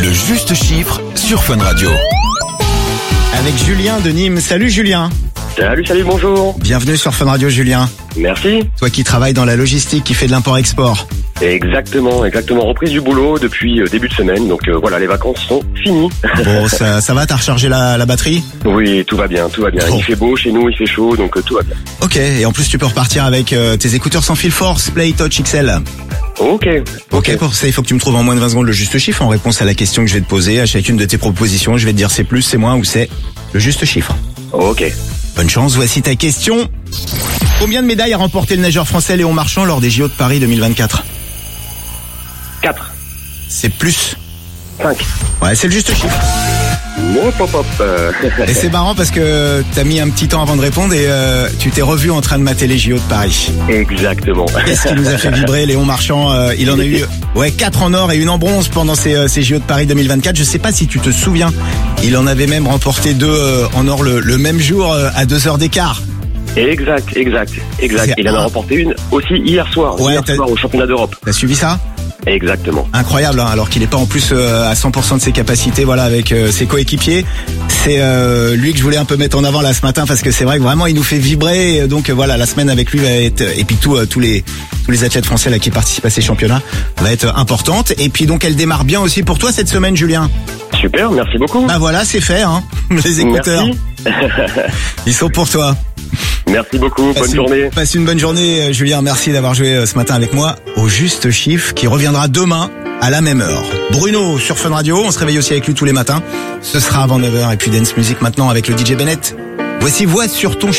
Le juste chiffre sur Fun Radio. Avec Julien de Nîmes. Salut Julien. Salut, bonjour. Bienvenue sur Fun Radio Julien. Merci. Toi qui travailles dans la logistique, qui fait de l'import-export. Exactement. Reprise du boulot depuis début de semaine. Donc voilà, les vacances sont finies. Bon, ça va, t'as rechargé la batterie ? Oui, tout va bien. Bon. Il fait beau chez nous, il fait chaud, donc tout va bien. Ok, et en plus tu peux repartir avec tes écouteurs sans fil Force Play Touch XL. Ok. Pour ça, il faut que tu me trouves en moins de 20 secondes le juste chiffre en réponse à la question que je vais te poser. À chacune de tes propositions, je vais te dire c'est plus, c'est moins ou c'est le juste chiffre. Ok. Bonne chance, voici ta question. Combien de médailles a remporté le nageur français Léon Marchand lors des JO de Paris 2024 ? 4. C'est plus. 5. Ouais, c'est le juste chiffre. Hop. Et c'est marrant parce que t'as mis un petit temps avant de répondre et tu t'es revu en train de mater les JO de Paris. Exactement. Qu'est-ce qui nous a fait vibrer Léon Marchand, il en a eu 4 en or et 1 en bronze pendant ces JO de Paris 2024. Je sais pas si tu te souviens, il en avait même remporté 2 en or le même jour à 2 heures d'écart. Exact. Il en a remporté une aussi hier soir au championnat d'Europe. T'as suivi ça ? Exactement. Incroyable, hein, alors qu'il n'est pas en plus à 100% de ses capacités, voilà, avec ses coéquipiers. C'est lui que je voulais un peu mettre en avant là ce matin parce que c'est vrai que vraiment il nous fait vibrer. Et donc voilà, la semaine avec lui va être, et puis tous les athlètes français là qui participent à ces championnats va être importante. Et puis donc elle démarre bien aussi pour toi cette semaine, Julien. Super, merci beaucoup. Bah voilà, c'est fait, hein. Les écouteurs. Merci. Ils sont pour toi. Merci beaucoup, bonne journée. Passe une bonne journée, Julien. Merci d'avoir joué ce matin avec moi au Juste Chiffre qui reviendra demain à la même heure. Bruno sur Fun Radio, on se réveille aussi avec lui tous les matins. Ce sera avant 9h et puis Dance Music maintenant avec le DJ Bennett. Voici Voix sur ton